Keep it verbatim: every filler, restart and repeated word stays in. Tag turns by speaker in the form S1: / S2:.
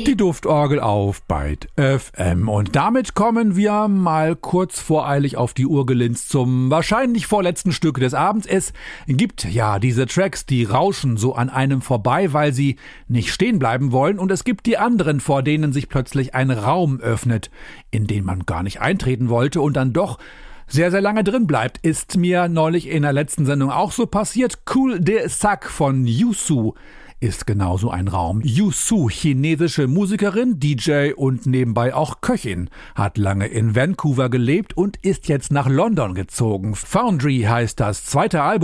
S1: Die Duftorgel auf Byte F M. Und damit kommen wir mal kurz voreilig auf die Uhr gelinst zum wahrscheinlich vorletzten Stück des Abends. Es gibt ja diese Tracks, die rauschen so an einem vorbei, weil sie nicht stehen bleiben wollen. Und es gibt die anderen, vor denen sich plötzlich ein Raum öffnet, in den man gar nicht eintreten wollte und dann doch sehr, sehr lange drin bleibt. Ist mir neulich in der letzten Sendung auch so passiert. Cool de Sac von Yusu ist genauso ein Raum. Yusu, chinesische Musikerin, D J und nebenbei auch Köchin, hat lange in Vancouver gelebt und ist jetzt nach London gezogen. Foundry heißt das zweite Album.